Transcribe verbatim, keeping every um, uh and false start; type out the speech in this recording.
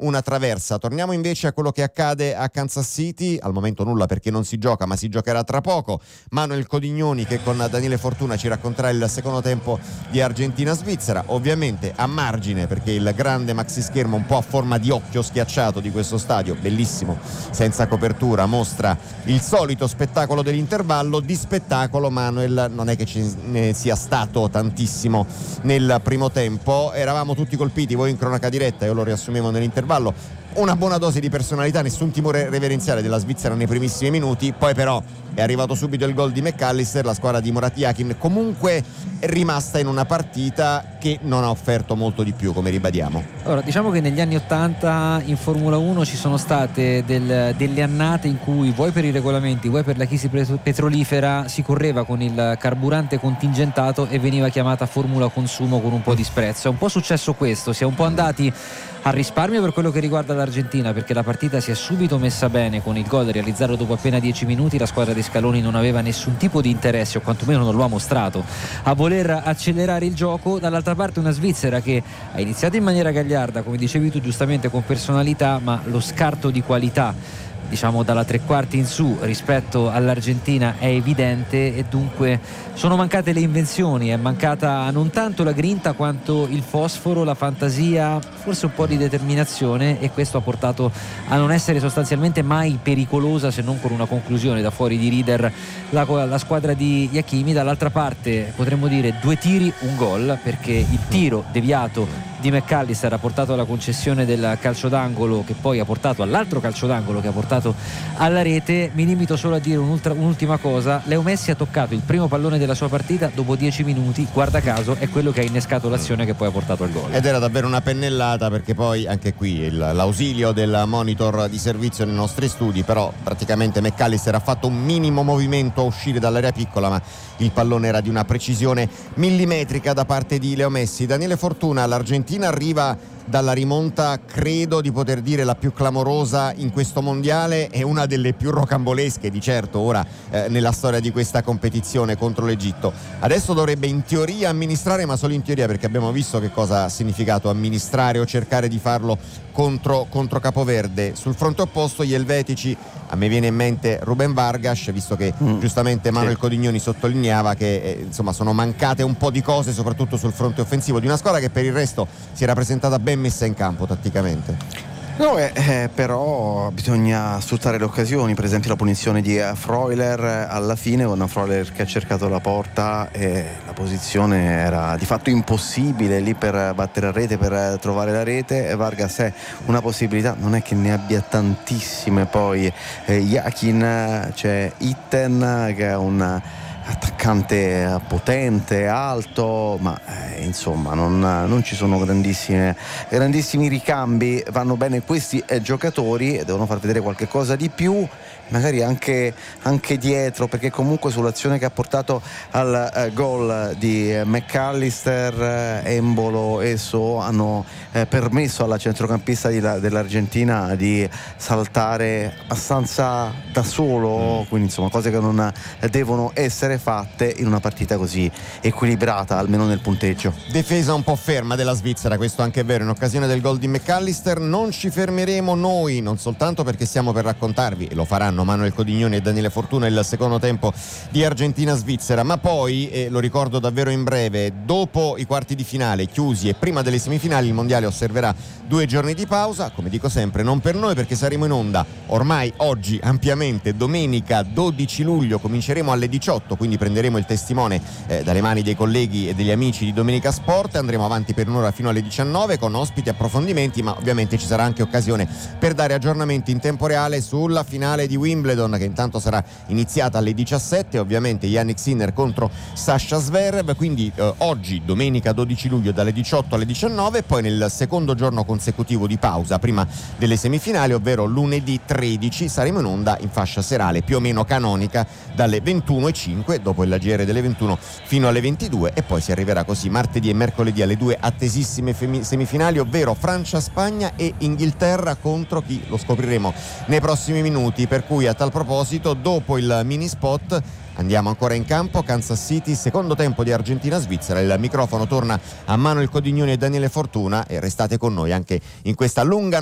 una traversa. Torniamo invece a quello che accade a Kansas City, al momento nulla perché non si gioca, ma si giocherà tra poco. Manuel Codignoni che con Daniele Fortuna ci racconterà il secondo tempo di Argentina-Svizzera, ovviamente a margine perché il grande maxi schermo un po' a forma di occhio schiacciato di questo stadio, bellissimo, senza copertura, mostra il solito spettacolo dell'intervallo. Di spettacolo, Manuel, non è che ce ne sia stato tantissimo nel primo tempo, eravamo tutti colpiti, voi in cronaca diretta, io lo riassumevo nell'intervallo, una buona dose di personalità, nessun timore reverenziale della Svizzera nei primissimi minuti, poi però è arrivato subito il gol di McAllister, la squadra di Murat Yakin comunque è rimasta in una partita che non ha offerto molto di più, come ribadiamo. Allora, diciamo che negli anni ottanta in Formula uno ci sono state del, delle annate in cui, vuoi per i regolamenti, vuoi per la crisi petrolifera, si correva con il carburante contingentato e veniva chiamata Formula Consumo con un po' di sprezzo. È un po' successo questo, si è un po' andati a risparmio per quello che riguarda l'Argentina, perché la partita si è subito messa bene con il gol realizzato dopo appena dieci minuti. La squadra di Scaloni non aveva nessun tipo di interesse, o quantomeno non lo ha mostrato, a voler accelerare il gioco. Dall'altra parte una Svizzera che ha iniziato in maniera gagliarda, come dicevi tu giustamente, con personalità, ma lo scarto di qualità, diciamo dalla tre quarti in su rispetto all'Argentina è evidente, e dunque sono mancate le invenzioni, è mancata non tanto la grinta quanto il fosforo, la fantasia, forse un po' di determinazione, e questo ha portato a non essere sostanzialmente mai pericolosa, se non con una conclusione da fuori di Rieder, la, la squadra di Hakimi. Dall'altra parte potremmo dire due tiri, un gol, perché il tiro deviato di McAllister ha portato alla concessione del calcio d'angolo, che poi ha portato all'altro calcio d'angolo che ha portato alla rete. Mi limito solo a dire un'ultima cosa: Leo Messi ha toccato il primo pallone della sua partita dopo dieci minuti, guarda caso è quello che ha innescato l'azione che poi ha portato al gol, ed era davvero una pennellata, perché poi anche qui il, l'ausilio del monitor di servizio nei nostri studi, però praticamente McAllister ha fatto un minimo movimento a uscire dall'area piccola, ma il pallone era di una precisione millimetrica da parte di Leo Messi. Daniele Fortuna, l'Argentina arriva dalla rimonta, credo di poter dire la più clamorosa in questo mondiale e una delle più rocambolesche di certo ora eh, nella storia di questa competizione contro l'Egitto. Adesso dovrebbe in teoria amministrare, ma solo in teoria, perché abbiamo visto che cosa ha significato amministrare o cercare di farlo contro, contro Capoverde. Sul fronte opposto gli elvetici, a me viene in mente Ruben Vargas, visto che mm. giustamente Manuel sì. Codignoni sottolineava che eh, insomma sono mancate un po' di cose, soprattutto sul fronte offensivo di una squadra che per il resto si era presentata ben messa in campo tatticamente. No, eh, eh, però bisogna sfruttare le occasioni, per esempio la punizione di eh, Freuler eh, alla fine, con Freuler che ha cercato la porta e la posizione era di fatto impossibile lì per battere a rete, per eh, trovare la rete, e Vargas è una possibilità, non è che ne abbia tantissime. Poi eh, Yakin, c'è Itten che è un attaccante potente, alto, ma eh, insomma non, non ci sono grandissime, grandissimi ricambi. Vanno bene questi eh, giocatori, devono far vedere qualche cosa di più, magari anche, anche dietro, perché comunque sull'azione che ha portato al eh, gol di eh, McAllister, eh, Embolo e So hanno eh, permesso alla centrocampista di, la, dell'Argentina di saltare abbastanza da solo, quindi insomma cose che non eh, devono essere fatte in una partita così equilibrata, almeno nel punteggio. Difesa un po' ferma della Svizzera, questo anche è vero, in occasione del gol di McAllister. Non ci fermeremo noi, non soltanto perché stiamo per raccontarvi, e lo faranno Manuel Codignoni e Daniele Fortuna, il secondo tempo di Argentina-Svizzera, ma poi, e lo ricordo davvero in breve, dopo i quarti di finale chiusi e prima delle semifinali, il mondiale osserverà due giorni di pausa, come dico sempre, non per noi, perché saremo in onda ormai oggi ampiamente, domenica dodici luglio, cominceremo alle diciotto, quindi prenderemo il testimone eh, dalle mani dei colleghi e degli amici di Domenica Sport, andremo avanti per un'ora fino alle diciannove con ospiti, approfondimenti, ma ovviamente ci sarà anche occasione per dare aggiornamenti in tempo reale sulla finale di Wimbledon, che intanto sarà iniziata alle diciassette, ovviamente Jannik Sinner contro Sasha Zverev, quindi eh, oggi domenica dodici luglio dalle diciotto alle diciannove, poi nel secondo giorno consecutivo di pausa prima delle semifinali, ovvero lunedì tredici, saremo in onda in fascia serale più o meno canonica dalle ventuno e cinque, dopo il G R delle ventuno fino alle ventidue, e poi si arriverà così martedì e mercoledì alle due attesissime femi- semifinali, ovvero Francia-Spagna e Inghilterra contro chi lo scopriremo nei prossimi minuti, per cui a tal proposito dopo il mini spot andiamo ancora in campo. Kansas City, secondo tempo di Argentina-Svizzera, il microfono torna a Manuel Codignoni e Daniele Fortuna, e restate con noi anche in questa lunga